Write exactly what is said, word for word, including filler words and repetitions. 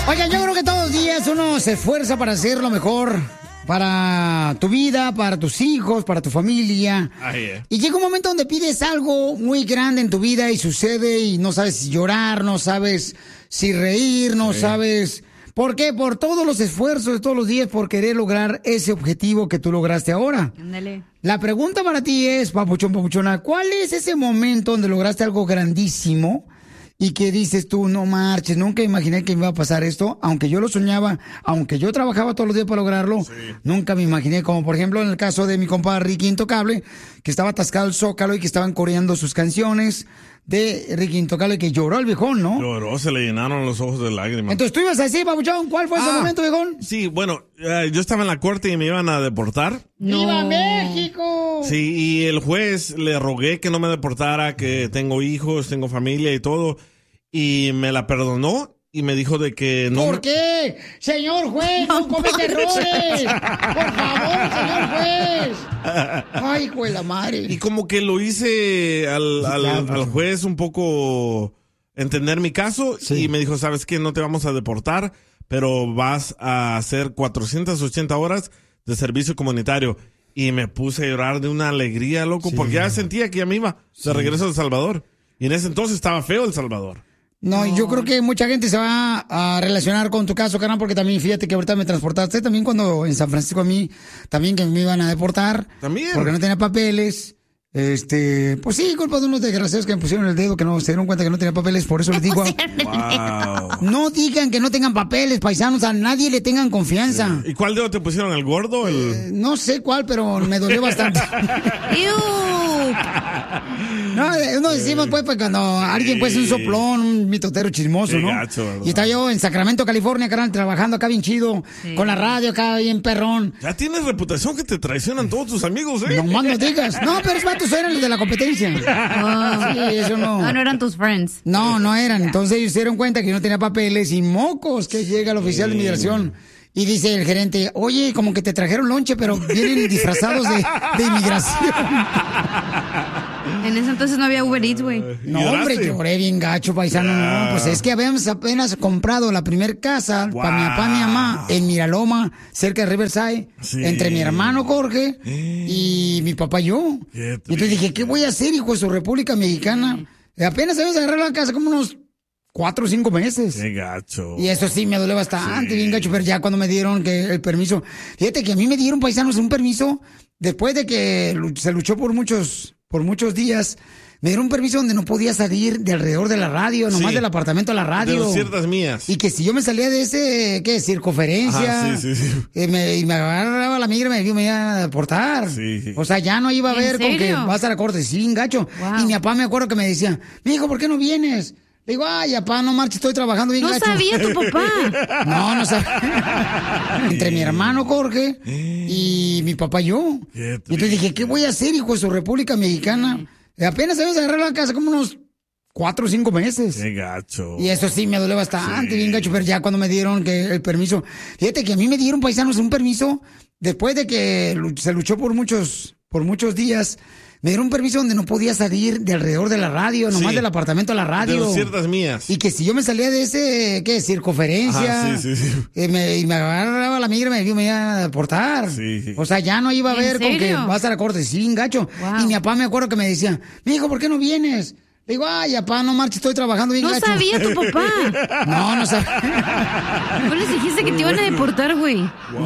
Oigan, yo creo que todos los días uno se esfuerza para hacer lo mejor para tu vida, para tus hijos, para tu familia. Ah, yeah. Y llega un momento donde pides algo muy grande en tu vida y sucede y no sabes si llorar, no sabes si reír, no sí. sabes... ¿Por qué? Por todos los esfuerzos de todos los días por querer lograr ese objetivo que tú lograste ahora. Ándale. La pregunta para ti es, papuchón, papuchona, ¿cuál es ese momento donde lograste algo grandísimo y que dices tú, no marches, nunca imaginé que me iba a pasar esto, aunque yo lo soñaba, aunque yo trabajaba todos los días para lograrlo, sí. nunca me imaginé, como por ejemplo en el caso de mi compa Ricky Intocable, que estaba atascado el Zócalo y que estaban coreando sus canciones de Ricky Intocable, que lloró el viejón, ¿no? Lloró, se le llenaron los ojos de lágrimas. Entonces tú ibas a decir, papuchón, ¿cuál fue ese ah, momento, viejón? Sí, bueno, uh, yo estaba en la corte y me iban a deportar. No. ¡Viva México! Sí, y el juez le rogué que no me deportara, que tengo hijos, tengo familia y todo, y me la perdonó y me dijo de que no... ¿Por qué? Señor juez, no comete errores. Por favor, señor juez. Ay, hijo de la madre. Y como que lo hice al, al, al juez un poco entender mi caso, sí. y me dijo, ¿sabes qué? No te vamos a deportar, pero vas a hacer cuatrocientas ochenta horas de servicio comunitario. Y me puse a llorar de una alegría, loco, sí. porque ya sentía que ya me iba de sí. regreso a El Salvador. Y en ese entonces estaba feo El Salvador. No, no, yo creo que mucha gente se va a relacionar con tu caso, carnal, porque también, fíjate que ahorita me transportaste, también cuando en San Francisco a mí, también que me iban a deportar. También. Porque no tenía papeles. Este, pues sí, culpa de unos desgraciados que me pusieron el dedo, que no se dieron cuenta que no tenía papeles, por eso les digo. Wow. No digan que no tengan papeles, paisanos, a nadie le tengan confianza. Sí. ¿Y cuál dedo te pusieron? ¿El gordo? El... Eh, no sé cuál, pero me dolió bastante. No, uno decimos, pues, pues cuando alguien, pues, un soplón, un mitotero chismoso, Qué ¿no? gacho, y estaba yo en Sacramento, California, carnal, trabajando acá bien chido, sí. con la radio acá bien perrón. Ya tienes reputación que te traicionan todos tus amigos, ¿eh? No más no digas. No, pero es vatos eran los de la competencia. Oh. Sí, eso no. No, no eran tus friends. No, no eran. Entonces ellos se dieron cuenta que yo no tenía papeles y mocos que llega el oficial de inmigración. Y dice el gerente, oye, como que te trajeron lonche, pero vienen disfrazados de, de inmigración. En ese entonces no había Uber Eats, güey. No, hombre, lloré bien gacho, paisano. Yeah. No, pues es que habíamos apenas comprado la primer casa wow. para mi papá y mi mamá en Miraloma, cerca de Riverside, sí. entre mi hermano Jorge y mi papá y yo. Y entonces dije, ¿qué voy a hacer, hijo de su República Mexicana? Y apenas habíamos agarrado la casa como unos cuatro o cinco meses. Qué gacho. Y eso sí me duele bastante, sí. bien gacho, pero ya cuando me dieron que el permiso, fíjate que a mí me dieron, paisanos, un permiso después de que se luchó por muchos, por muchos días. Me dieron un permiso donde no podía salir de alrededor de la radio, nomás sí. del apartamento a la radio. De ciertas mías. Y que si yo me salía de ese, ¿qué? Circunferencia. Ajá, sí, sí, sí. Eh, me, y me agarraba la migra y me, me iba a deportar. Sí. O sea, ya no iba a ver ¿En con serio? que vas a la corte. Sí, gacho. Wow. Y mi papá me acuerdo que me decía, mijo, ¿por qué no vienes? Le digo, ay, papá, no marches, estoy trabajando bien No gacho. sabía tu papá. No, no sabía. Entre mi hermano Jorge y mi papá y yo. Y entonces dije, ¿qué voy a hacer, hijo de su República Mexicana? Y apenas habíamos agarrado la casa como unos cuatro o cinco meses. Qué gacho. Y eso sí me duele bastante, sí. bien gacho, pero ya cuando me dieron que el permiso. Fíjate que a mí me dieron, paisanos, un permiso después de que se luchó por muchos, por muchos días. Me dieron un permiso donde no podía salir de alrededor de la radio, nomás sí. del apartamento a la radio. De ciertas mías. Y que si yo me salía de ese, ¿qué? Circunferencia. Ajá, sí, sí, sí. Eh, me, y me agarraba la migra y me, me iba a deportar. Sí. O sea, ya no iba a ver ¿En con que serio? vas a la corte. Sí, gacho. Wow. Y mi papá me acuerdo que me decía, mijo, ¿por qué no vienes? Le digo, ay, papá, no marches, estoy trabajando bien No gacho. sabía tu papá. No, no sabía. ¿No les dijiste que te iban a deportar, güey? Wow.